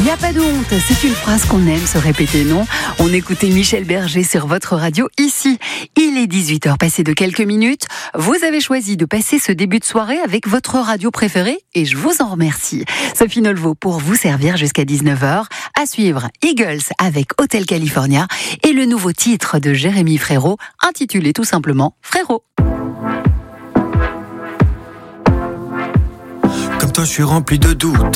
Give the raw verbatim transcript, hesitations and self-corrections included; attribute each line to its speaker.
Speaker 1: Il n'y a pas de honte, c'est une phrase qu'on aime se répéter, non ? On écoutait Michel Berger sur votre radio ici. Il est dix-huit heures passées de quelques minutes. Vous avez choisi de passer ce début de soirée avec votre radio préférée et je vous en remercie. Sophie Nolvo pour vous servir jusqu'à dix-neuf heures. À suivre, Eagles avec Hotel California et le nouveau titre de Jérémy Frérot intitulé tout simplement Frérot.
Speaker 2: Comme toi, je suis rempli de doutes.